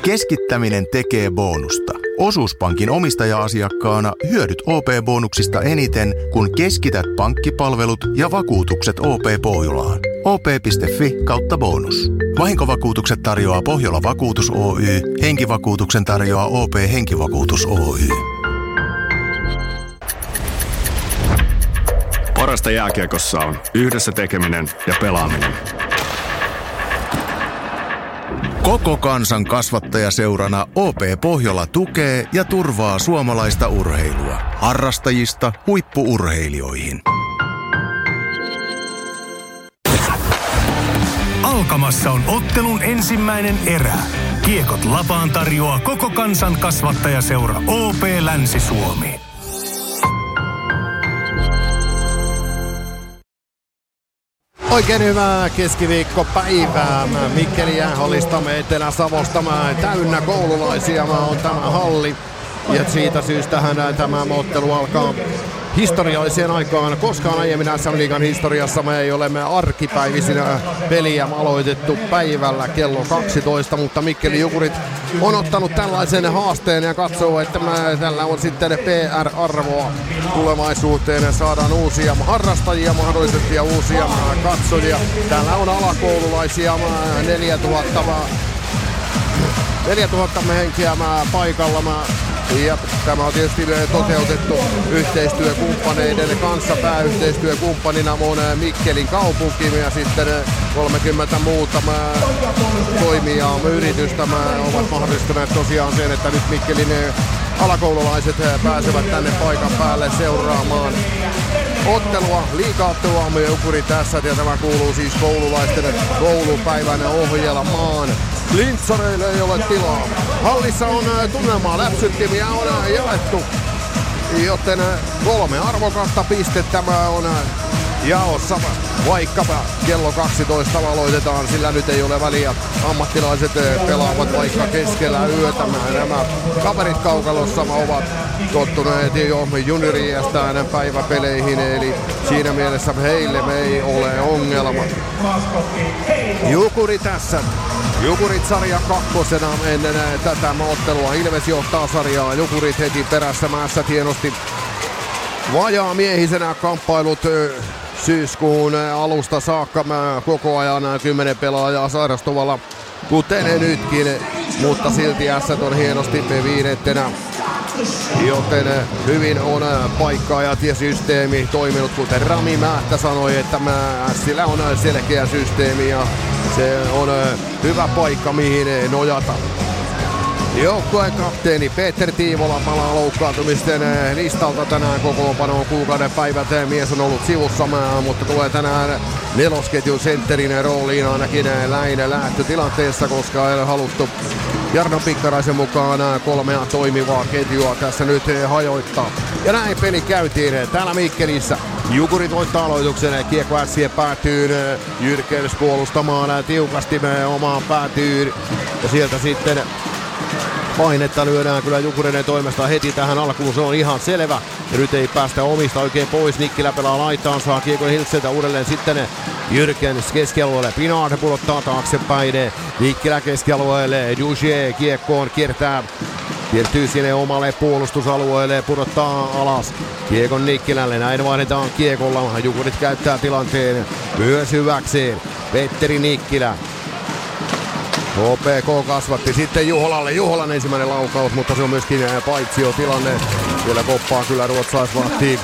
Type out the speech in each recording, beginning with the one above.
Keskittäminen tekee bonusta. Osuuspankin omistaja-asiakkaana hyödyt OP-bonuksista eniten, kun keskität pankkipalvelut ja vakuutukset OP Pohjolaan. op.fi/bonus. Vahinkovakuutukset tarjoaa Pohjola Vakuutus Oy. Henkivakuutuksen tarjoaa OP Henkivakuutus Oy. Parasta jääkiekossa on yhdessä tekeminen ja pelaaminen. Koko kansan kasvattajaseurana OP Pohjola tukee ja turvaa suomalaista urheilua. Harrastajista huippu-urheilijoihin. Alkamassa on ottelun ensimmäinen erä. Kiekot lapaan tarjoaa koko kansan kasvattajaseura OP Länsi-Suomi. Oikein hyvää keskiviikkopäivää. Mikkeli Jäähallistamme Etelä-Savosta. Täynnä koululaisia on tämä halli. Ja siitä syystähän tämä ottelu alkaa historialliseen aikaan. Koskaan aiemmin SM-liigan historiassa me ei ole arkipäivisinä peliä aloitettu päivällä kello 12, mutta Mikkeli Jukurit on ottanut tällaisen haasteen ja katsoo, että tällä on sitten PR-arvoa tulevaisuuteen. Saadaan uusia harrastajia mahdollisesti ja uusia katsojia. Täällä on alakoululaisia 4000 henkeä paikalla. Ja tämä on tietysti toteutettu yhteistyökumppaneiden kanssa. Pääyhteistyökumppanina on Mikkelin kaupunki ja sitten 30 muuta toimijaa, yritystä ovat mahdollistaneet tosiaan sen, että nyt Mikkelin alakoululaiset pääsevät tänne paikan päälle seuraamaan ottelua, liiga-ottelua Jukuri tässä, ja tämä kuuluu siis koululaisten koulupäivän ohjelmaan. Lintsareille ei ole tilaa. Hallissa on tunnelmaa, läpsyttimiä on jaettu, joten 3 arvokasta pistettä on jaossa. Vaikka kello 12 aloitetaan, sillä nyt ei ole väliä. Ammattilaiset pelaavat vaikka keskellä yötä. Nämä kaverit kaukalossa ovat tottuneet jo juniori-iästään päiväpeleihin, eli siinä mielessä heille me ei ole ongelma. Jukuri tässä. Jukurit sarja kakkosena ennen tätä ottelua. Ilves johtaa sarjaa. Jukurit heti perässä mäessä hienosti vajaamiehisenä kamppailut syyskuun alusta saakka koko ajan 10 pelaajaa sairastuvalla, kuten nytkin, mutta silti ässät on hienosti viidentenä, joten hyvin on paikkaajat ja systeemi toiminut, kuten Rami Mähtä sanoi, että ässillä on selkeä systeemi ja se on hyvä paikka mihin nojata. Joukkueen kapteeni Peter Tiivola palaa loukkaantumisten listalta tänään kokoonpanoon kuukauden päivät. Mies on ollut sivussa, mutta tulee tänään nelosketjun sentterin rooliin ainakin näin lähtötilanteessa, koska ei ole haluttu Jarno Pikkaraisen mukaan 3 toimivaa ketjua tässä nyt hajoittaa. Ja näin peli käytiin täällä Mikkelissä. Jukurit voittaa aloituksen, kiekko ässien päätyyn, Jyrkens puolustamaan tiukasti omaan päätyyn ja sieltä sitten painetta lyödään kyllä Jukureiden toimesta heti tähän alkuun, se on ihan selvä. Ja nyt ei päästä omista oikein pois, Nikkilä pelaa laitaan, saa kiekon Hiltseltä uudelleen sitten Jyrkens keskialueelle, Pinard pudottaa taaksepäin, Nikkilä keskialueelle, Dugier kiekkoon kiertyy sinne omalle puolustusalueelle, pudottaa alas kiekon Nikkilälle, näin vaihdetaan kiekolla, Jukurit käyttää tilanteen myös hyväkseen, Petteri Nikkilä. HPK kasvatti sitten Juholalle. Juholan ensimmäinen laukaus, mutta se on myöskin paitsiotilanne. Vielä koppaa kyllä ruotsalaisvahti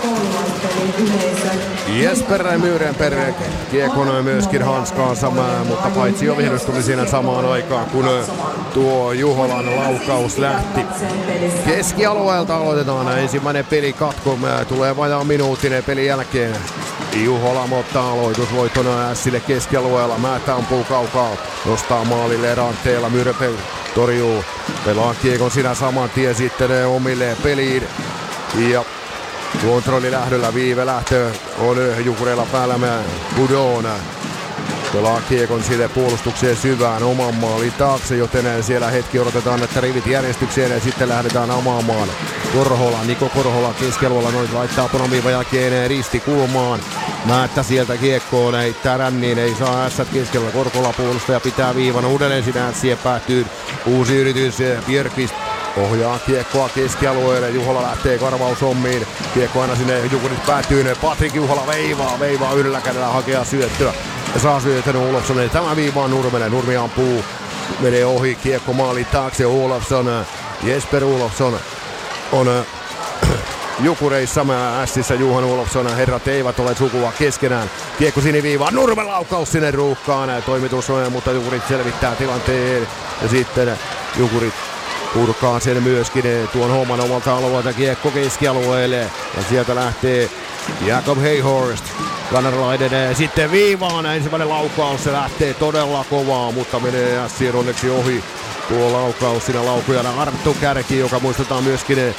Jesper Myrenberg. Kiekon myöskin hanskaansa, mutta paitsio vihdoin tuli siinä samaan aikaan, kun tuo Juholan laukaus lähti. Keskialueelta aloitetaan ensimmäinen pelikatko. Tulee vajaa minuuttinen pelin jälkeen. Juhola ottaa aloitusvoiton ässille keskialueella. Määttä ampuu kaukaa. Nostaa maalille ranteella. Myrenberg torjuu. Pelaa kiekon siinä saman tien sitten omille peliin. Ja kontrolli lähdöllä, viive lähtö on Jukureilla päällä. Budon pelaa kiekon sille puolustukseen syvään oman maalin taakse, joten siellä hetki odotetaan, että rivit järjestykseen ja sitten lähdetään amaamaan. Korhola, Niko Korhola keskialueella noin laittaa Ponomiivan jälkeen risti kulmaan. Määttä sieltä kiekkoon, heittää ränniin, ei saa ässät keskellä. Korkola puolustaja pitää viivan uudelleen sinä ässien päätyy. Uusi yritys, Björkvist ohjaa kiekkoa keskialueelle. Juhola lähtee karvaushommiin. Kiekko aina sinne Jukurit päätyy. Patrik Juhola veivaa yhdellä kädellä hakea syöttöä. Ja saa syötön Olofsson. Tämä viivaan Nurmelle. Nurmi ampuu. Menee ohi kiekko maalin taakse. Olofsson. Jesper Olofsson on Jukureissa ässissä Johan Olofsson. Herrat eivät ole sukua keskenään. Kiekko siniviivaan. Nurmen laukaus sinne ruuhkaan. Toimitus, mutta Jukurit selvittää tilanteen. Ja sitten Jukurit purkaa sen myöskin tuon homman omalta alueelta kiekko keskialueelle. Ja sieltä lähtee Jakob Heihorst. Kanadalainen sitten viivaan. Ensimmäinen laukaus, se lähtee todella kovaa, mutta menee ässien onneksi ohi. Tuo laukaus siinä laukujana Arttu Kärki, joka muistetaan myöskin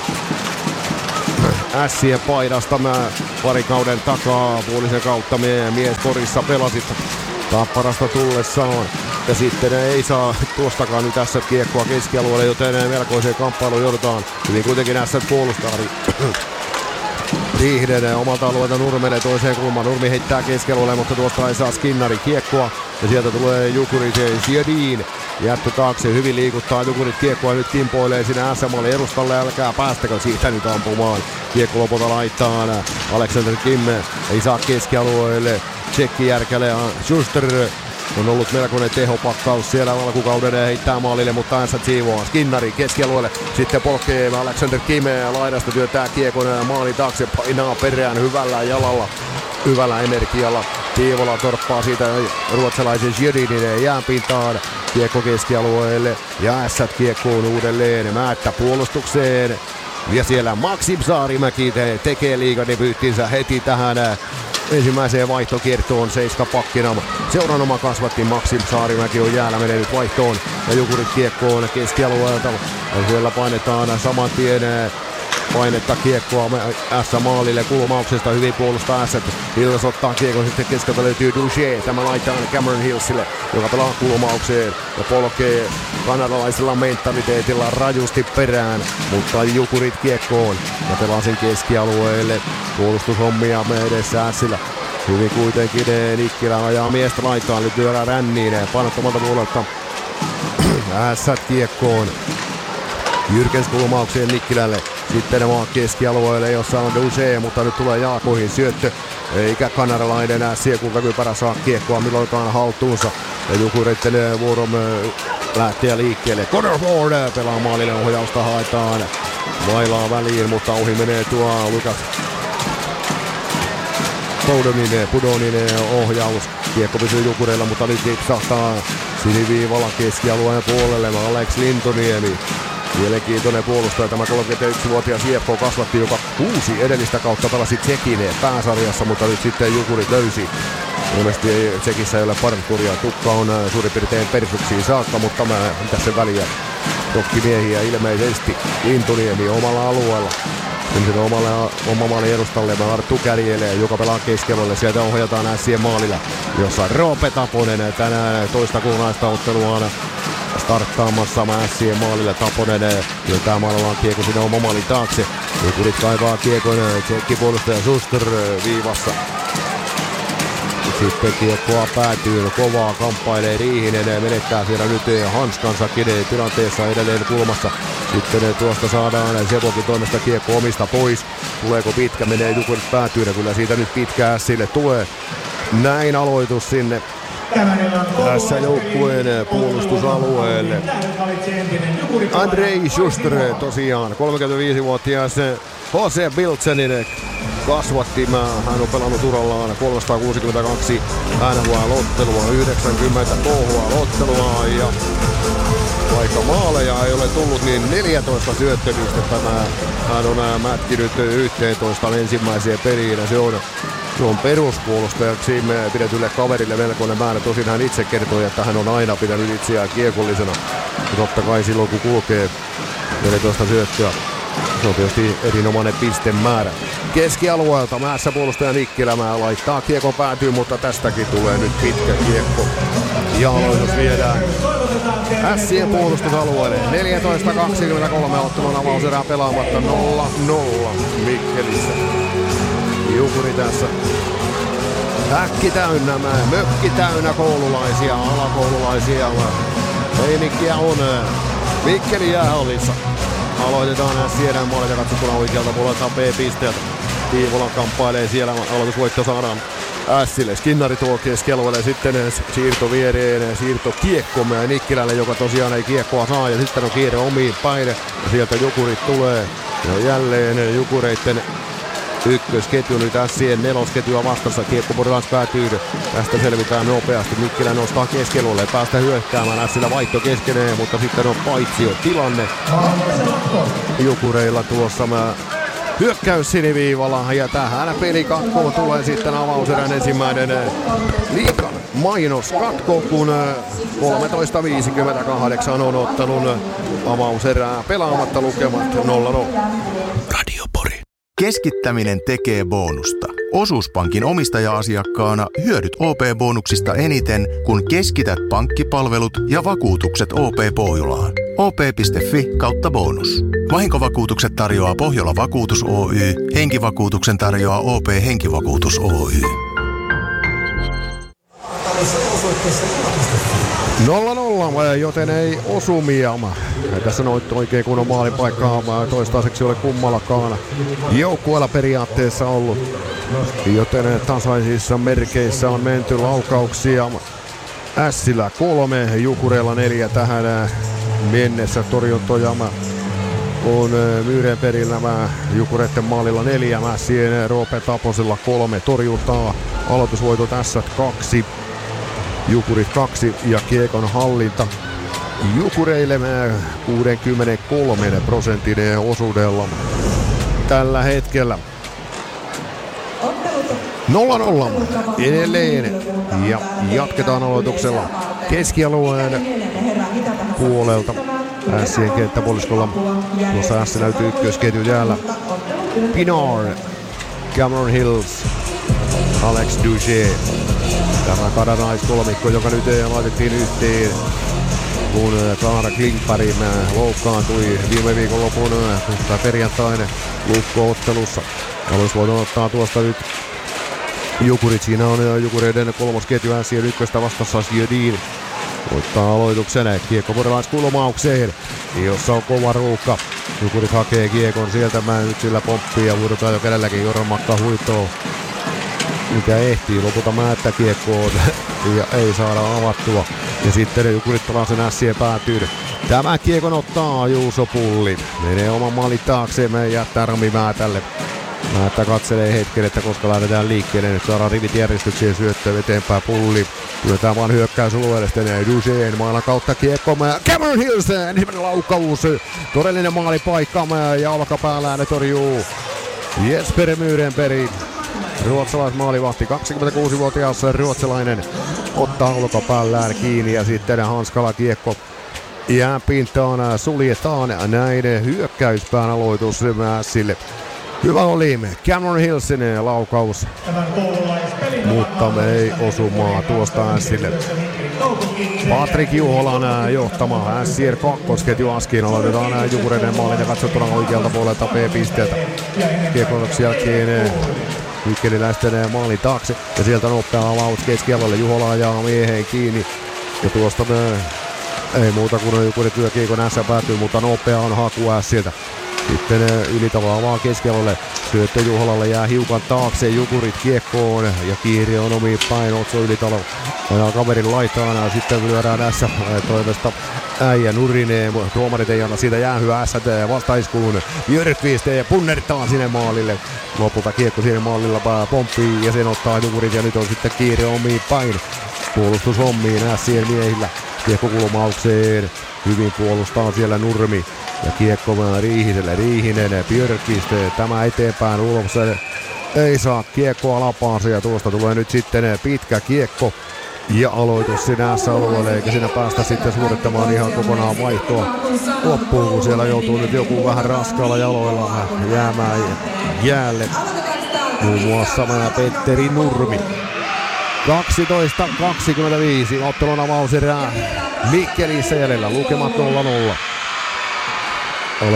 ässien paidasta pari kauden takaa. Puolisen kautta mies Porissa pelasi Tapparasta tullessaan. Ja sitten ei saa tuostakaan nyt ässät kiekkoa keskialueelle, joten melkoiseen kamppailuun joudutaan. Hyvin kuitenkin ässät puolustaa. Riihden omalta alueelta Nurmelle toiseen kulmaan. Nurmi heittää keskialueelle, mutta tuosta ei saa Skinnari kiekkoa. Ja sieltä tulee Jukurit Siedin. Jättö taakse, hyvin liikuttaa Jukurit kiekkoa, nyt kimpoilee sinne SM-maalin edustalle, älkää päästäkö siitä nyt ampumaan. Kiekko lopulta laittaa Alexander Kimme, ei saa keskialueelle. Tsekki järkälee, Schuster on ollut melkoinen tehopakkaus siellä alkukauden ja heittää maalille, mutta ässät siivoaa. Skinnari keskialueelle, sitten polkee Alexander Kimme laidasta, työtää kiekon maalin taakse, painaa perään hyvällä jalalla, hyvällä energialla. Tiivola torppaa siitä ruotsalaisen Sjedinin jäänpintaan. Kiekko keskialueelle ja ässät kiekkoon uudelleen. Määttä puolustukseen. Ja siellä Maksim Saarimäki tekee liigadebyyttinsä heti tähän ensimmäiseen vaihtokiertoon seiskapakkina. Seuran oma kasvatti Maksim Saarimäki on jäällä mennyt vaihtoon. Ja Jukurit kiekkoon keskialueelta. Ja siellä painetaan saman tien painetta kiekkoa S-maalille kulmauksesta, hyvin puolustaa S. Hills ottaa kiekon, sitten keskeltä löytyy Duché. Tämä laittaa Cameron Hillsille, joka pelaa kulmaukseen ja polkee kanadalaisella mentaliteetilla rajusti perään, mutta Jukurit kiekkoon ja pelaa sen keskialueelle. Puolustushommia edessä Sillä. Hyvin kuitenkin Nikkilä ajaa miestä laittaa, nyt lyödään ränniin painottomalta puolelta S kiekkoon. Jyrkens kulmaukseen Nikkilälle. Sitten vaan keskialueelle, jossa on Duché, mutta nyt tulee Jaakoihin syöttö. Eikä kanadalainen ässiä, kuinka kypärä saa kiekkoa milloinkaan haltuunsa. Ja Jukureiden vuoro lähtee liikkeelle. Connor Ford pelaa maalille, ohjausta haetaan. Mailaa väliin, mutta ohi menee tuo Lukas Pudonin ohjaus. Kiekko pysyy Jukureilla, mutta nyt lipsahtaa siniviivalla keskialueen puolelle. Alex Lintoniemi. Mielenkiintoinen puolustaja, tämä 31-vuotias IFK kasvatti, joka 6 edellistä kautta pelasi Tsekin pääsarjassa, mutta nyt sitten Jukurit löysi. Ilmeisesti Tsekissä ei ole parkuria, tukka on suurin piirtein persuksiin saakka, mutta mitäs sen väliä. Rokkimiehiä ilmeisesti Lintuniemi omalla alueella. Sen oma maalin edustalle Arttu Kärjelee, joka pelaa keskellä. Sieltä ohjataan ässien maalilla, jossa Roope Taponen tänään toista kokonaista otteluaan starttaamassa ässien maalille. Taponen löytää maailman kiekko sinne oma maalin taakse. Jukurit kaivaa kiekon, tsekkipuolustaja Schuster viivassa. Sitten kiekkoa päätyy, kovaa kamppailee Riihinen, menettää siellä nyt hanskansakin tilanteessa edelleen kulmassa. Sitten tuosta saadaan Sevokin toimesta kiekko omista pois. Tuleeko pitkä, menee Jukurit päätyy, ja kyllä siitä nyt pitkä ässille tulee. Näin aloitus sinne tässä joukkueen puolustusalueelle. Andrei Schuster tosiaan, 35-vuotias Jose Biltsenin kasvattima. Hän on pelannut urallaan 362 NHL-ottelua, 90 KHL-ottelua ja vaikka maaleja ei ole tullut, niin 14 syöttöpistettä hän on mätkinyt 11 ensimmäiseen peliin. Se on peruspuolustajaksi pidetylle kaverille melkoinen määrä. Tosin hän itse kertoi, että hän on aina pitänyt itseään kiekollisena. Ja totta kai silloin kun kulkee 14 syöttöä, se on tietysti erinomainen pistemäärä. Keskialueelta mäessä puolustaja Nikkilä laittaa kiekon päätyy, mutta tästäkin tulee nyt pitkä kiekko. Ja aloitus viedään ässien puolustusalueelle. 14.23 ottelun avauserää pelaamatta 0-0 Mikkelissä. Jukuri tässä Häkki täynnä, mökki täynnä koululaisia, alakoululaisia. Meininkiä on Mikkeli jäähallissa. Aloitetaan Siedän maalilta katsottuna oikealta puolelta B-pisteeltä. Tiivola kamppailee siellä, aloitusvoitto saadaan Ässille. Skinnari tuo keskialueelle, sitten siirto viereen, siirto kiekko Nikkilälle, joka tosiaan ei kiekkoa saa, ja sitten on kiire omiin päin, ja sieltä Jukurit tulee. Ja jälleen Jukureitten ykkösketju nyt Ässien nelosketjua vastassa. Kiekko Porilainen päätyy. Tästä selvitään nopeasti. Mikkilä nostaa keskialueelle, päästä hyökkäämään. Ässillä vaihto keskenee, mutta sitten on paitsio tilanne. Jukureilla tuossa hyökkäys siniviivalla, ja tähän pelikatkoon tulee sitten avauserän ensimmäinen liigan mainoskatko, kun 13.58 on ottelun avauserää pelaamatta, lukemat 0-0. Radio Pori. Keskittäminen tekee bonusta. Osuuspankin omistaja-asiakkaana hyödyt OP-bonuksista eniten, kun keskität pankkipalvelut ja vakuutukset OP-Pohjolaan. op.fi/bonus. Vahinkovakuutukset tarjoaa Pohjola Vakuutus Oy. Henkivakuutuksen tarjoaa OP Henkivakuutus Oy. 0-0, joten ei osumia. Tässä noit oikein kunnon maalipaikkaa toistaiseksi ole kummallakaan joukkueella periaatteessa ollut. Joten tasaisissa merkeissä on menty laukauksia. Ässillä 3, Jukureilla 4 tähän mennessä. Torjuntoja on Myyrenperillä Jukureitten maalilla 4, Ässien Roope Taposella 3 torjuntaa. Aloitusvoito tässä 2. Jukurit 2 ja kiekon hallinta Jukureille 63% osuudella tällä hetkellä. 0-0 edelleen ja jatketaan aloituksella keskialueen puolelta. Ässien kenttäpuoliskolla tuossa Ässä näytyy ykkösketju jäällä. Pinar, Cameron Hills, Alex Duché. Tämä kanadalaiskolmikko, joka nyt laitettiin yhteen, kun Kaara Klingberg loukkaantui viime viikonlopun perjantainen lukko-ottelussa. Aloitusvoiton ottaa tuosta nyt Jukurit. Siinä on Jukureiden kolmosketju Ässien ykköstä vastassa Sjödin. Voittaa aloituksen kiekko porilaiskulmaukseen, jossa on kova ruuhka. Jukurit hakee kiekon sieltä, nyt sillä pomppii ja huudutaan jo kädelläkin Jormakka huitoo. Mikä ehtii lopulta määttä kiekkoon ja ei saada avattua. Ja sitten Jukurit pelaa sen Ässien päätyyn. Tämä kiekon ottaa Juuso Pulli. Menee oman maalin taakse ja jättää Rami Määtälle. Määttä katselee hetken, että koska lähdetään liikkeelle. Nyt saadaan rivit järjestyksiin syöttöön eteenpäin. Pulli työtään vaan hyökkäysalueelle. Sitten Duchén mailla kautta kiekko. Cameron Hills, ensimmäinen laukaus. Todellinen maalipaikka ja olkapäällään torjuu Jesper Myyrenberg. Ruotsalaismaalivahti, 26-vuotias ruotsalainen, ottaa olkapäällään kiinni ja sitten hanskalla kiekko jääpintaan suljetaan. Näin hyökkäyspään aloitus Ässille. Hyvä oli Cameron Hillsin laukaus, mutta me ei osumaa tuosta Ässille. Patrik Juholan johtama Ässien kakkosketju askiin. Aloitetaan Jukureiden maalin ja katsottuna oikealta puolelta B-pisteeltä. Kiekkoituksen jälkeen Mikkeliläisten maalin taakse ja sieltä nopea avaus keskialueelle. Juhola ajaa mieheen kiinni ja tuosta ei muuta kuin Jukurit lyö kiekon Ässä päätyy, mutta nopea on haku Ässiltä. Sitten Ylitalo avaa keskialueelle. Syöttö Juholalle jää hiukan taakse. Jukurit kiekkoon ja kiiri on omiin päin. Otso Ylitalo ajaa kaverin laitaan ja sitten lyödään Ässä toimesta äijä nurineen. Tuomarit ei anna siitä jäähyä Ässä vastaiskuun. Björkvist punnertaa sinne maalille. Lopulta kiekko siinä maalilla pomppii ja sen ottaa Jukurit ja nyt on sitten kiire omiin päin. Puolustushommiin Ässien miehillä. Kiekko kulmaukseen. Hyvin puolustaa siellä Nurmi. Ja kiekko Riihiselle. Riihinen, Björkvist, tämä eteenpäin ulos. Ei saa kiekkoa lapaansa ja tuosta tulee nyt sitten pitkä kiekko. Ja aloitus sinänsä alueelle, eikä siinä päästä sitten suorittamaan ihan kokonaan vaihtoa loppuun, kun siellä joutuu nyt joku vähän raskaalla jaloilla jäämään jäälle. Muun muassa Petteri Nurmi. 12.25 ottelun avauserää Mikkelissä jäljellä, lukemat 0-0.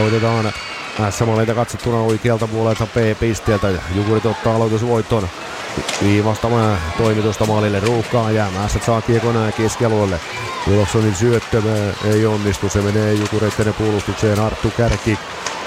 Aloitetaan S-maaleita katsottuna oikealta puolelta B-pisteeltä. Jukurit ottaa aloitusvoiton viivasta toimitusta maalille ruuhkaan jäämässä. Saa kiekon keskialueelle. Wilsonin syöttö ei onnistu. Se menee Jukureiden puolustukseen. Arttu Kärki.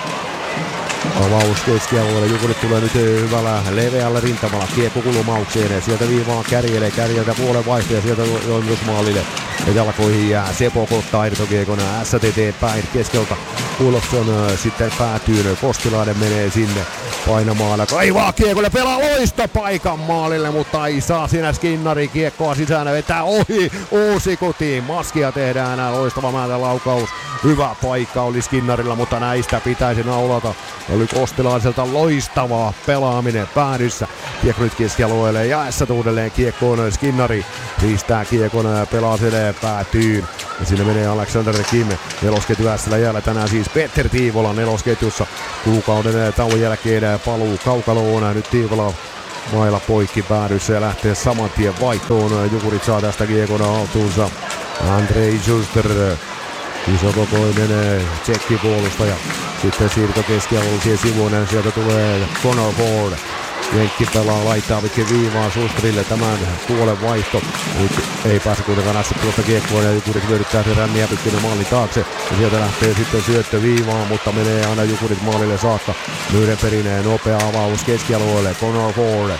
Avaus keskialueelle. Jukurit tulee nyt hyvällä leveällä rintamalla. Kiekko kulmaukseen. Sieltä viivaa Kärjelle. Kärjeltä puolen vaihto ja sieltä toimitusmaalille. Ja jalkoihin jää Sepo ottaa irtokiekon STT päin keskeltä. Wilson sitten päätyy. Kostilainen menee sinne painamaan. Kaivaa kiekolle, pelaa loistopaikan maalille, mutta ei saa siinä Skinnari kiekkoa sisään. Vetää ohi, uusi kotiin. Maskia tehdään, loistava määrä laukaus. Hyvä paikka oli Skinnarilla, mutta näistä pitäisi naulata. Oli Kostilaiselta loistavaa pelaaminen päädyssä. Kiekko nyt keskialueelle ja Ässät uudelleen kiekkoon. Skinnari riistää kiekon, pelaa sille päätyyn. Ja sinne menee Alexander Kim. Nelosketju Ässällä jäällä tänään siis Peter Tiivola nelosketjussa. Kuukauden tauon jälkeen paluu kaukaloon. Nyt Tiivola mailla poikki päädyssä ja lähtee saman tien vaihtoon. Jukurit saa tästä kiekon haltuunsa. Andrei Schuster. Isokokoinen tsekkipuolustaja. Sitten siirto keskialueelle sivuun. Sieltä tulee Connor Ford. Jenkki pelaa laittaa pitkin viivaa Schusterille tämän puolen vaihto. Nyt ei pääse kuitenkaan Ässät tuosta kiekkoon ja Jukurit vyöryttää sen ränniä pitkin maalin taakse. Ja sieltä lähtee sitten syöttö viivaan, mutta menee aina Jukurit maalille saakka. Myydenperinen nopea avaus keskialueelle. Connor Ford,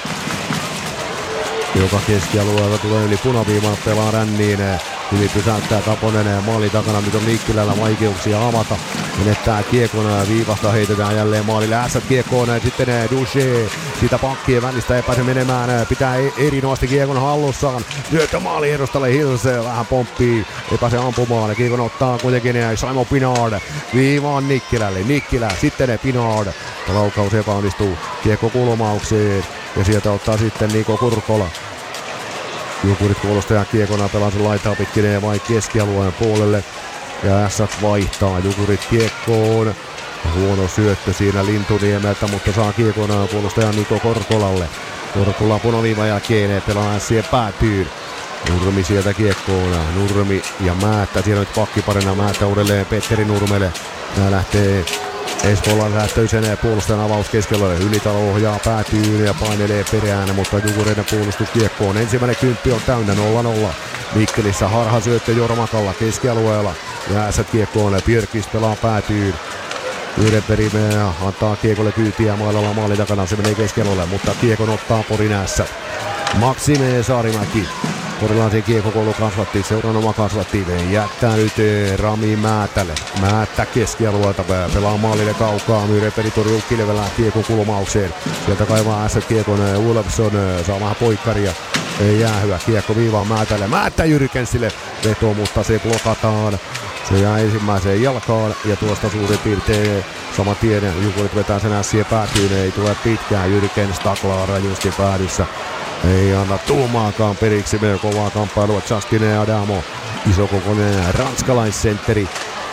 joka keskialueella tulee yli punaviivan, pelaa ränniin. Hyvin pysäyttää Kaponen maalin takana, nyt on Nikkilällä vaikeuksia avata. Menettää kiekon, viivasta heitetään jälleen maalille. Ässät kiekkoon, sitten Duché. Siitä pakkien välistä ei pääse menemään, pitää erinomaisesti kiekon hallussaan. Syöttö maali edustalle Hills, vähän pomppii, ei pääse ampumaan. Kiekon ottaa kuitenkin Simon Pinard viivaan Nikkilälle. Nikkilä, sitten Pinard. Laukaus epäonnistuu, kiekko kulmaukseen ja sieltä ottaa sitten Niko Kurkola. Jukurit puolustajan kiekona pelaa sen laitaa pitkineen vai keskialueen puolelle. Ja Ässät vaihtaa Jukurit kiekkoon. Huono syöttö siinä Lintuniemeltä, mutta saa kiekon puolustajan Niko Korkolalle. Korkola punaviivan jälkeen pelaa Ässien päätyyn. Nurmi sieltä kiekkoon. Nurmi ja Määttä. Siellä nyt pakkiparina Määttä uudelleen Petteri Nurmelle. Nää lähtee Espoolan lähtöisen puolustajan avaus keskellä. Ylitalo ohjaa päätyyn ja painelee perään, mutta Jukureiden puolustuskiekkoon. Ensimmäinen kymppi on täynnä 0-0. Mikkelissä harhasyöttö Jormakalla keskialueella. Ja Ässät kiekkoon. Björkqvist pelaa päätyyn. Yhden perimeen antaa kiekolle kyytiä mailalla maalin takana. Se menee keskialueelle, mutta kiekon ottaa Porin Ässät. Maksime Saarimäki. Porilaisen kiekkokoulu kasvatti, seuran oma kasvatti, jättää nyt Rami Määtälle. Määttä keskialueelta, pelaa maalille kaukaa, Myyrenperi torjuu kilvellä kiekon kulmaukseen. Sieltä kaivaa Ässät kiekon, Ulfsson saa vähän poikkaria, jäähyä, kiekko viivaan Määtälle. Määttä Jyrkensille veto, mutta se blokataan. Se jää ensimmäiseen jalkaan ja tuosta suurin piirtein saman tien Jukurit vetää sen Ässien päätyyn, ei tule pitkään, Jyrkens taklaa rajusti päädyssä. Ei anna tuumaakaan periksi, meidän kovaa kamppailua Justine Adamo, isokokoinen ranskalaissentteri.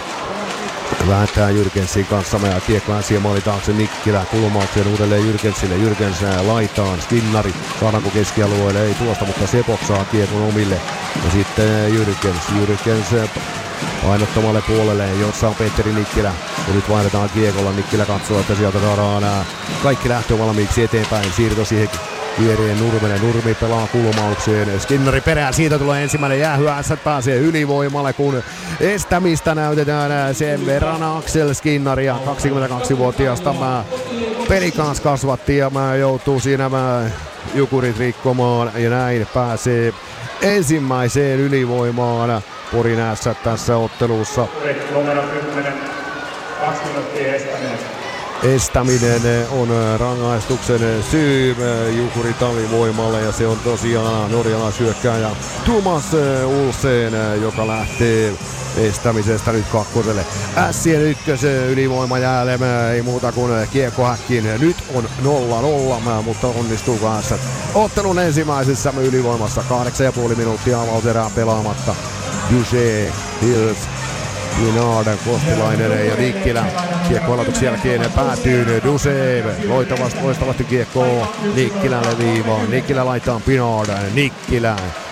Vääntää Jyrgensin kanssa ja kiekko Ässien maali taakse Nikkilä kulmaukseen uudelleen Jyrgensille. Jyrgens laitaan, Skinnari, saadaanko keskialueelle, ei tuosta, mutta Sepok saa kiekon omille. Ja sitten Jyrgens painottomalle puolelle, jossa on Petteri Nikkilä. Ja nyt vaihdetaan kiekolla, Nikkilä katsoo, että sieltä saadaan kaikki lähtö valmiiksi eteenpäin, siirto siihen viereen Nurmelle. Nurmi pelaa kulmaukseen. Skinnari perään. Siitä tulee ensimmäinen jäähy. Ässät pääsee ylivoimalle, kun estämistä näytetään sen verran Axel Skinnaria. 22-vuotiaasta pelikans kasvatti ja joutuu siinä Jukurit rikkomaan. Ja näin pääsee ensimmäiseen ylivoimaan Porin Ässät tässä ottelussa. Numero 10, 2 minuuttia estäminen. Estäminen on rangaistuksen syy Jukurit alivoimalle ja se on tosiaan norjalaishyökkääjä Thomas Olsen, joka lähtee estämisestä nyt kakkoselle. Ässien ykkösen ylivoima jäälle, ei muuta kuin kiekkohäkkiin. Nyt on 0-0, mutta onnistuuko Ässät ottelun ensimmäisessä ylivoimassa 8,5 minuuttia avauserää pelaamatta. Duché, Hills, Pinard, Kostilainen ja Nikkilä. Kiekko-aloituksen jälkeen päätyy Dusev. Loistavasti kiekkoa Nikkilälle viivaan. Nikkilä laittaa Pinard. Nikkilä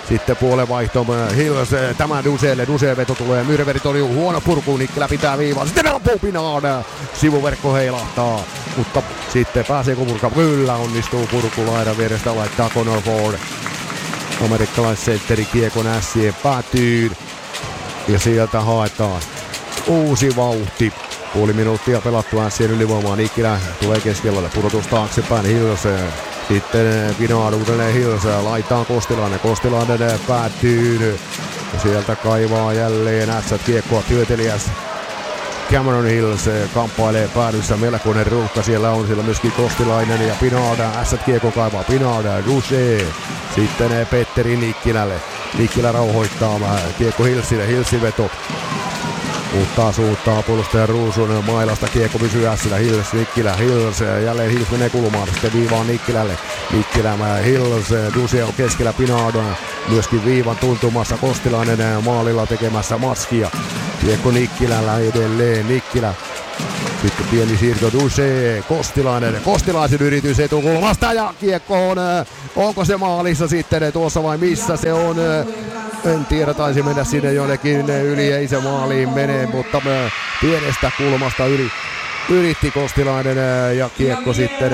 Sitten puolenvaihto Hills, tämä Duselle, Duse veto tulee, Myrveri torjuu, huono purku, Nikkilä pitää viivaa, sitten ampuu Pinard, sivuverkko heilahtaa, mutta sitten pääseekö purkaa, kyllä onnistuu purku laidan vierestä, laittaa Connor Ford, amerikkalaisentteri kiekon ässien päätyyn, ja sieltä haetaan uusi vauhti. Puoli minuuttia pelattu ässien ylivoimaa, Nikkilä tulee keskelle, pudotus taaksepäin, Hills. Sitten Pinard uudelleen Hills, laittaa Kostilainen päätyy. Ja sieltä kaivaa jälleen ässät kiekkoa työtelijäs. Cameron Hills kamppailee päädyssä, melkoinen ruuhka siellä on, siellä myöskin Kostilainen ja Pinard, ässät kiekko kaivaa, Pinard, Duche. Sitten Petteri Nikkilälle, Nikkilä rauhoittaa kiekko Hillsille, Hillsin veto. Muuttaa suuntaa puolustaja Ruusun mailasta, kiekko pysyy ässillä, Hills, Nikkilä, Hills, jälleen Hills menee kulmaan, sitten viivaan Nikkilälle, Nikkilä, Hills, Duce on keskellä, Pinard, myöskin viivan tuntumassa, Kostilainen maalilla tekemässä maskia, kiekko Nikkilällä edelleen, Nikkilä, sitten pieni siirto Duce, Kostilaisen yritys etukulmasta ja kiekko on, onko se maalissa sitten tuossa vai missä se on? En tiedä, taisi mennä sinne jonnekin yli, ei se maaliin mene, mutta pienestä kulmasta yritti Kostilainen ja kiekko sitten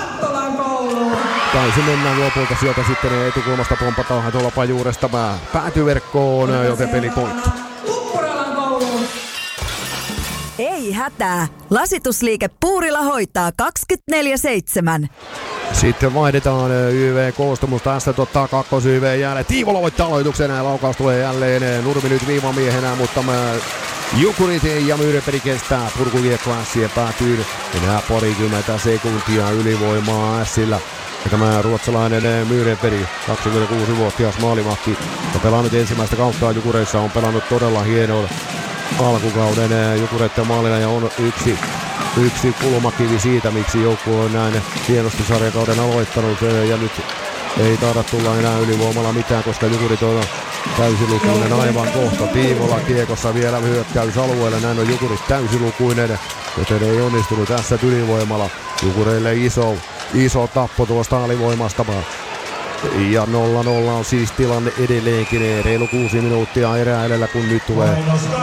taisi mennä lopulta sieltä sitten etukulmasta pompataan tuolla pajuuresta päätyverkkoon, joten pelipointti. Ei hätää, Lasitusliike Puurila hoitaa 24/7. Sitten vaihdetaan YV-koostumusta, S ottaa kakkos YV jälleen. Tiivola voittaa aloituksen ja laukaus tulee jälleen. Nurmi nyt viivamiehenä, mutta Jukurit ja Myrperi kestää. Purkukiekko Sien päätyy. Enää parikymmentä sekuntia ylivoimaa Sillä. Ja tämä ruotsalainen Myrperi, 26-vuotias maalivahti, on pelannut ensimmäistä kautta Jukureissa, on pelannut todella hienoa alkukauden Jukureiden maalina ja on yksi kulmakivi siitä, miksi joukkue on näin hienosti sarjakauden aloittanut ja nyt ei taida tulla enää ylivoimalla mitään, koska Jukurit on täysilukuinen aivan kohta. Tiivola kiekossa vielä hyökkäysalueelle, näin on Jukurit täysilukuinen, joten ei onnistunut tässä ylivoimalla. Jukureille iso tappo tuosta alivoimasta. Ja 0-0 on siis tilanne edelleenkin, reilu 6 minuuttia erää edellä, kun nyt tulee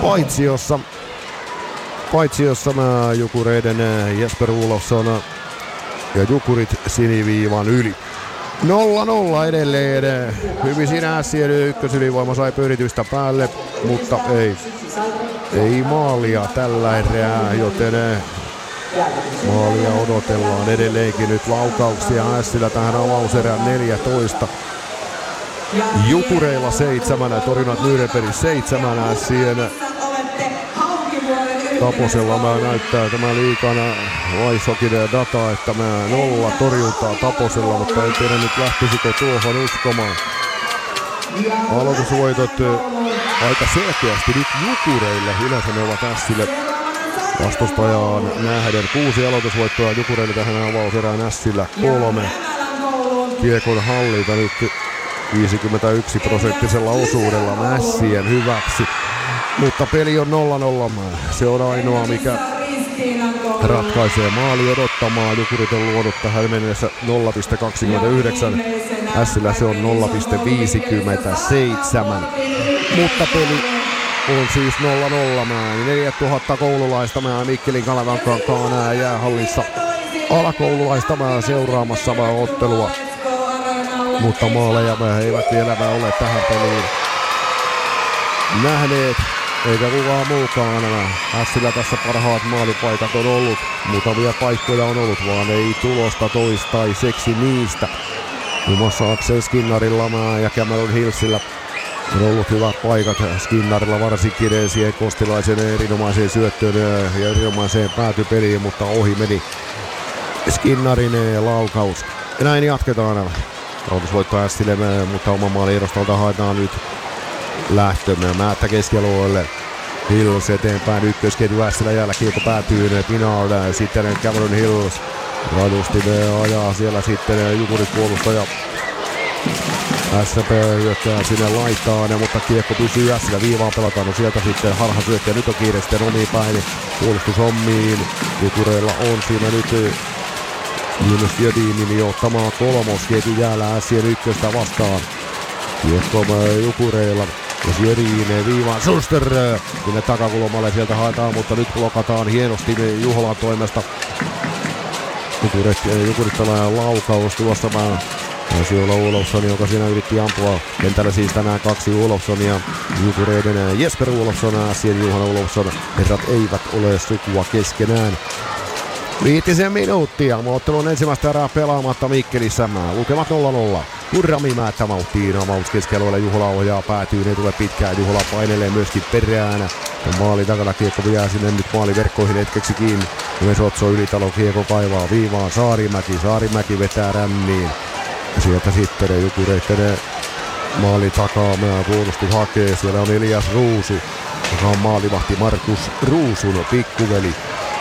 paitsiossa Jukureiden Jesper Olofsson ja Jukurit siniviivan yli. 0-0 edelleen. Hyvin siinä Sien ykkösylivoima sai pyöritystä päälle, mutta ei maalia tällä erää, joten maalia odotellaan edelleenkin. Nyt laukauksia Sillä tähän avauserään 14. Jukureilla 7, Torinat Nyreperi 7, Sien Taposella näyttää tämä liikana Vaishokin data, että 0 torjuntaa Taposella, mutta en tiedä nyt lähtisikö tuohon uskomaan. Aloitusvoitot aika selkeästi nyt Jukureille, yleensä ne ovat Sille vastustajaan nähden. 6 aloitusvoittoa Jukureille tähän avauserään Sillä 3. Kiekon hallinta nyt 51% osuudella Sien hyväksi. Mutta peli on 0-0. Se on ainoa, mikä ratkaisee maali odottamaan. Jukurit on luonut tähän mennessä 0,29. Sillä se on 0,57. Mutta peli on siis 0-0. 4000 koululaista Mikkelin Kalevankankaan jäähallissa alakoululaista seuraamassa ottelua. Mutta maaleja eivät vielä ole tähän peliin nähneet, eikä kukaan muukaan. Sillä tässä parhaat maalipaikat on ollut, muutamia paikkoja on ollut, vaan ei tulosta toistaiseksi niistä. Muun muassa Axel Skinnarilla ja Cameron Hillsillä on ollut hyvät paikat. Skinnarilla varsinkin siihen Kostilaisen erinomaiseen syöttöön ja erinomaiseen päätypeliin, mutta ohi meni Skinnarin laukaus. Ja näin jatketaan. Aloitusvoitto Sille, mutta oman maalin edustalta haetaan nyt lähtömään Määttä keskialueelle. Hills eteenpäin, ykkösketju Sillä jäällä, kiekko päätyy Pinard, sitten Cameron Hills radusti ajaa siellä sitten Jukurit puolustaja. SP hyökkää sinne laitaan, mutta kiekko pysyy Sillä, viivaan pelataan, no sieltä sitten harhasyökkä, nyt on kiire sitten omiin päin puolustushommiin. Jukureilla on siinä nyt Linus Jödinin ottamaan kolmosketju jäällä Sien ykköstä vastaan. Kiekko Jukureilla. Ja Sjödin viivaan Schuster sinne takakulmalle sieltä haetaan, mutta nyt blokataan hienosti Juholan toimesta. Jukurit pelaajan laukaus tuossa taisi olla Olofsson, joka siinä yritti ampua. Kentällä siis tänään 2 Olofssonia. Jukureiden Jesper Olofsson, Ässien Juhan Olofsson. Herrat eivät ole sukua keskenään. 5 minuuttia. Ottelun ensimmäistä erää pelaamatta Mikkelissä. Lukemat 0-0. Kun Rami määttää vauhtiin. Amaus keskialueelle. Juhola ohjaa päätyy. Ne tulee pitkään. Juhola painelee myöskin perään. Maali takana kiekko jää sinne nyt maaliverkkoihin hetkeksi kiinni. Mesotso Ylitalo kiekko kaivaa viivaan. Saarimäki vetää ränniin. Sieltä sitten Jukureiden maali takaa. Puolustus hakee. Siellä on Elias Ruusu, joka on maalivahti Markus Ruusun pikkuveli.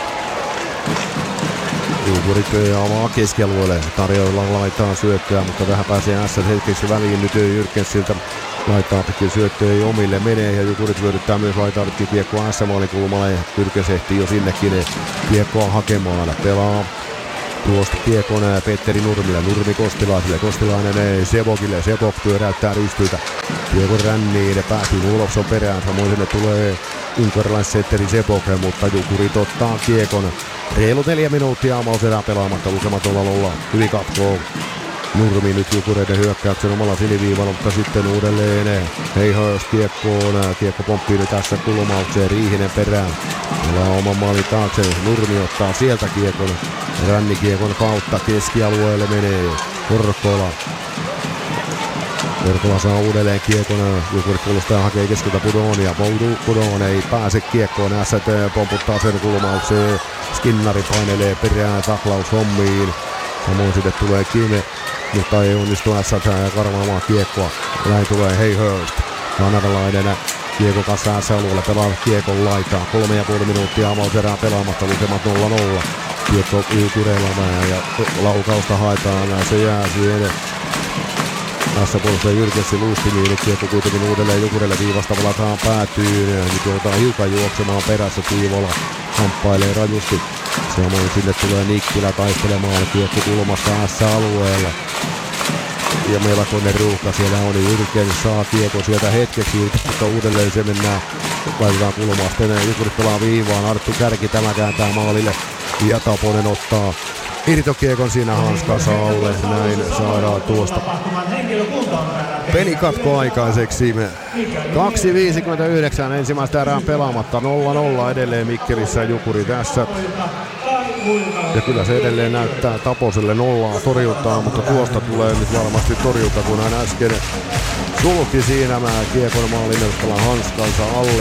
Jukurit avaa keskialueelle. Tarjoillaan laittaa syöttöä, mutta vähän pääsee S hetkeksi väliin. Nyt Jyrkensiltä laittaa pitkin syöttöä, ei omille menee. Ja Jukurit vyöryttää myös laitaa pitkin kiekkoa S-maalin kulmalle. Ja Jyrkens ehtii jo sinnekin kiekkoa hakemaan. Pelaa tuosta kiekon Petteri Nurmille. Nurmi Kostilaiselle. Kostilainen Sebokille. Sebok pyöräyttää ristyitä. Kiekon ränniin. Päätyy Olofsson perään. Samoin sinne tulee unkarilaissetteri Sebok, mutta Jukurit ottaa kiekon. Reilu 4 minuuttia amauserää pelaamatta, lukemat 0-0. Hyvin katkoo Nurmi nyt Jukureiden hyökkäyksen omalla siniviivalla, mutta sitten uudelleen Heihöös kiekkoon. Kiekko pomppii nyt tässä kulmaukseen, Riihinen perään. Meillä on oman maalin taakse, Nurmi ottaa sieltä kiekon. Rännikiekon kautta keskialueelle menee Korkola. Korkola saa uudelleen kiekon, Jukurit puolustaja hakee keskeltä Pudonia. Pudon ei pääse kiekkoon, Ässät pomputtaa sen kulmaukseen. Skinnari painelee perään taklaushommiin. Samoin sitten tulee Kime, mutta ei onnistu Ässät karvaamaan kiekkoa. Näin tulee Heihööst. Kanadalainen kiekko kanssa S-alueelle pelaa kiekon laitaa. 3,5 minuuttia avauserää pelaamatta, lukemat 0-0. Kiekko Jukureilla ja laukausta haetaan, se jää siihen. Tässä puolustaja Jyrkensi luistimiin, nyt kiekko kuitenkin uudelleen Jukureille viivasta valataan päätyyn. Nyt joudutaan hiukan juoksemaan perässä, Tiivola kamppailee rajusti. Samoin sinne tulee Nikkilä taistelemaan kiekko kulmasta S-alueella. Ja melkoinen ruuhka siellä on, Jyrkens saa kiekko sieltä hetkeksi, mutta uudelleen se mennään. Laitetaan kulmasta, Jukurit pelaa viivaan, Arttu Kärki tämä kääntää maalille. Ja Taponen ottaa irtokiekon siinä hanskansa alle, näin saadaan tuosta pelikatko aikaiseksi. 2.59 ensimmäistä erään pelaamatta, 0-0 edelleen Mikkelissä Jukuri tässä. Ja kyllä se edelleen näyttää Taposelle 0 torjuntaa, mutta tuosta tulee nyt varmasti torjunta, kun hän äsken sulki siinä kiekon maalin hanskansa alle.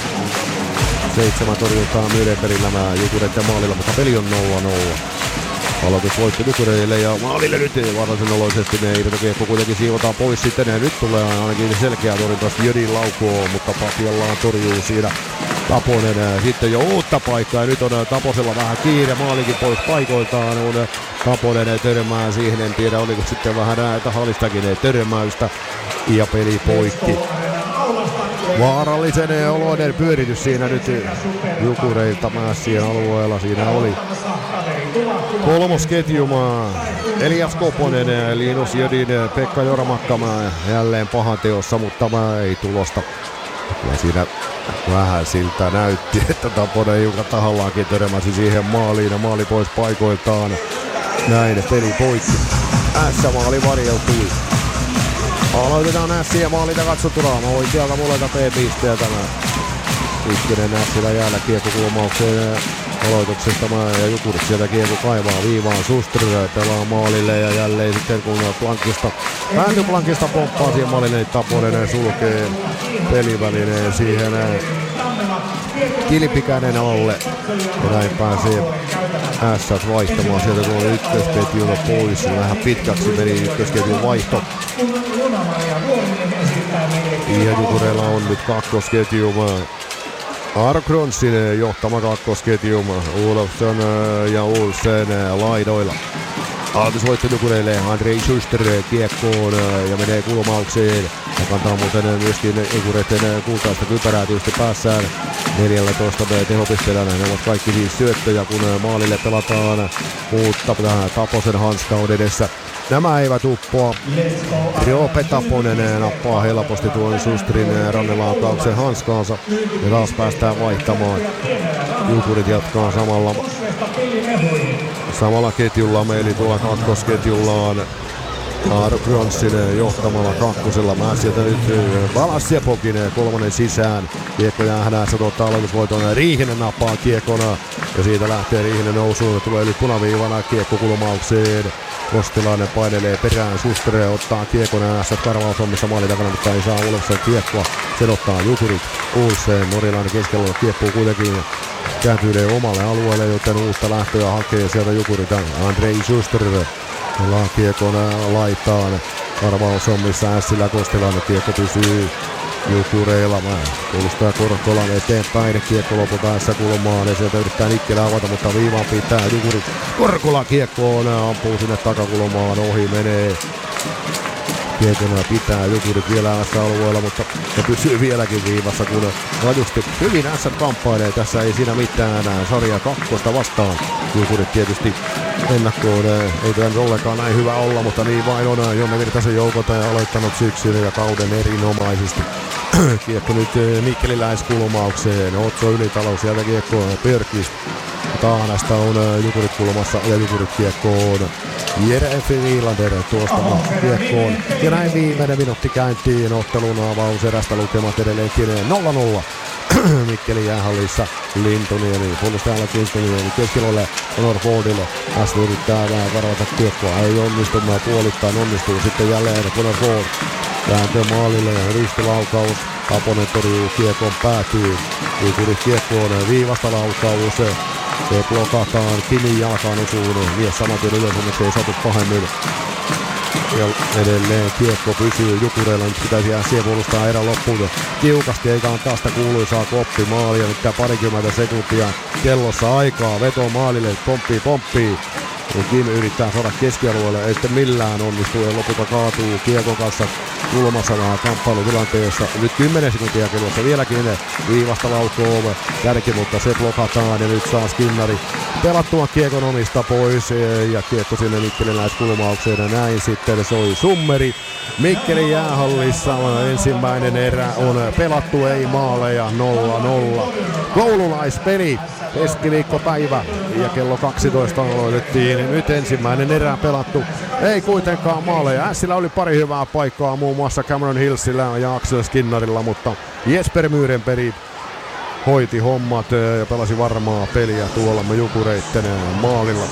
7 torjuntaa Myrenbergillä Jukureiden maalilla, mutta peli on 0-0. Aloitus voitti Jukureille ja maalille nyt varsin oloisesti ne irtokiekko kuitenkin siivotaan pois sitten. Ja nyt tulee ainakin selkeä torjunta, Jödin laukoo, mutta Patiallaan torjuu siinä Taponen. Sitten jo uutta paikkaa ja nyt on Taposella vähän kiire, maalikin pois paikoiltaan. On Taponen törmää siihen, en tiedä oliko sitten vähän tahalistakin törmäystä ja peli poikki. Vaarallisen oloinen pyöritys siinä nyt Jukureilta Mässien alueella. Siinä oli kolmosketjuma Elias Koponen, Linus Jödin, Pekka Jormakka jälleen pahanteossa, mutta ei tulosta. Ja siinä vähän siltä näytti, että Taponen joka tahallaankin törmäsi siihen maaliin ja maali pois paikoiltaan. Näin peli poikki. S-maali varjeltui. Aloitetaan Ässiä maalita katsottuna. Oikealta muleta P-pisteä tämä. Ykkönen Ässillä jäällä kiekko kulmaukseen aloituksesta ja Jukurit sieltä kiekko kaivaa viivaan. Schuster pelaa maalille ja jälleen sitten kun päätyplankista pomppaa siihen maalille, niin Taponen sulkee pelivälineen siihen Kilpikäinen alle. Ja näin pääsee Ässät vaihtamaan sieltä tuolla ykkösketjuna pois. Vähän pitkäksi meni ykkösketjun vaihto. Ja Jukureilla on nyt kakkosketjuma. Arkronsin johtama kakkosketjuma. Olofsson ja Olsen laidoilla. Aloitusvoitto Jukureille. Andrei Schuster kiekkoon ja menee kulmaukseen. Ja kantaa muuten myöskin Jukureiden kultaista kypärää tietysti päässään. 14 tehopisteellä. Ne ovat kaikki 5 syöttöjä, kun maalille pelataan, mutta Taposen hanska on edessä. Nämä eivät uppoa. Roope Taponen nappaa helposti tuon Sustrin rannelaukauksen hanskaansa. Ja taas päästään vaihtamaan. Jukurit jatkaa samalla ketjulla, eli tuolla kakkosketjullaan. Bronssin johtamalla kakkosella. Mä sieltä nyt Balassia Pokinen kolmonen sisään. Kiekko jäähdään, se ottaa aloitusvoiton. Riihinen nappaa kiekona. Ja siitä lähtee Riihinen nousuun. Tulee yli punaviivana kiekko kulmaukseen. Kostilainen painelee perään. Sustre ottaa kiekon äänessä karvaushommissa maalin takana, mutta ei saa Olofsen kiekkoa. Sen ottaa Jukurit. Olsen, Norilainen keskellä kieppuu kuitenkin. Kääntyilee omalle alueelle, joten uutta lähtöä hakee sieltä Jukurit. Andrei Suster ollaan kiekon laitaan. Karvaushommissa Ässillä Kostilainen kiekko pysyy Jukureilla. Puolustaja Korkkolan eteenpäin. Kiekko lopulta Ässä kulmaan ja sieltä yrittää Nikkelä avata, mutta viivaan pitää Jukurit. Korkkola kiekkoon, ampuu sinne takakulmaan, ohi menee. Kiekona pitää Jukurit vielä Ässä-alueella, mutta se pysyy vieläkin viivassa, kun rajusti hyvin Ässä kamppailee. Tässä ei siinä mitään sarja kakkosta vastaan. Jukurit tietysti ennakkoon ei tämän ollenkaan näin hyvä olla, mutta niin vain on. Jonne Virtasen joukot aloittanut syksyn ja kauden erinomaisesti. Kiekko nyt mikkeliläiskulmaukseen. Otso Ylitalo sieltä kiekko Pörkist. Taanasta on Jukurit kulmassa ja Jukurit kiekkoon. Jere Viilander tuosta kiekkoon. Ja näin viimeinen minuutti käyntiin. Ottelun avaus erästä lukemat edelleenkin 0-0. Mikkeli jäähallissa Lintoniemi, puolustajalla Lintoniemi keskilolle Conor Fordille. Tässä yrittää vähän karvata kiekkoa, ei onnistu, puolittain onnistuu sitten jälleen Conor Ford. Kääntö maalille ja ristilaukaus. Taponen torjuu kiekon päätyy. Jukurit kiekkoon viivasta laukaus. Se blokataan, Kimin jalkaan osuu, mies saman tien ylös, onneksi ei satu pahemmin. Ja edelleen kiekko pysyy Jukureilla, nyt pitäisi jää siihen puolustaa erän loppuun tiukasti, eikä antaa sitä kuuluisaa koppimaalia, nyt 20 sekuntia kellossa aikaa, veto maalille, pomppii. Kim yrittää saada keskialueelle, ei sitten millään onnistu ja lopulta kaatuu kiekon kanssa kulmassa vähän kamppailutilanteessa. Nyt 10 sekuntia kellossa vieläkin viivasta laukoo kärki, mutta se blokataan ja nyt saa Skinnari pelattua kiekon omista pois ja kiekko sinne mikkeliläiskulmaukseen ja näin sitten soi summeri. Mikkelin jäähallissa ensimmäinen erä on pelattu, ei maaleja, 0-0. Koululaispeli, keskiviikkopäivä ja kello 12 aloitettiin. Nyt ensimmäinen erä pelattu, ei kuitenkaan maaleja. Ässillä oli pari hyvää paikkaa, muun muassa Cameron Hillsillä ja Axel Skinnarilla, mutta Jesper Myyrenperi hoiti hommat ja pelasi varmaa peliä tuolla Jukureitten maalilla.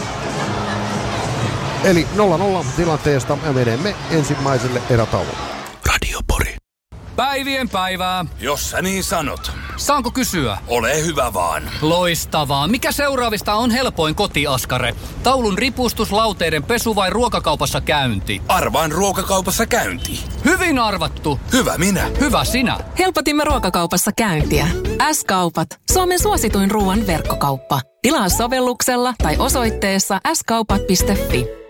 Eli 0-0 tilanteesta ja menemme ensimmäiselle erätauolle. Radio Pori. Päivien päivää. Jos sä niin sanot. Saanko kysyä? Ole hyvä vaan. Loistavaa. Mikä seuraavista on helpoin kotiaskare? Taulun ripustus, lauteiden pesu vai ruokakaupassa käynti? Arvaan ruokakaupassa käynti. Hyvin arvattu. Hyvä minä. Hyvä sinä. Helpotimme ruokakaupassa käyntiä. S-kaupat. Suomen suosituin ruoan verkkokauppa. Tilaa sovelluksella tai osoitteessa skaupat.fi.